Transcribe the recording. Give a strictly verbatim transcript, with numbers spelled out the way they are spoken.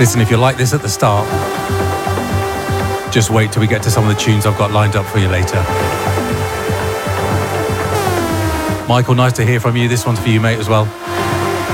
Listen, if you like this at the start, just wait till we get to some of the tunes I've got lined up for you later. Michael, nice to hear from you. This one's for you, mate, as well.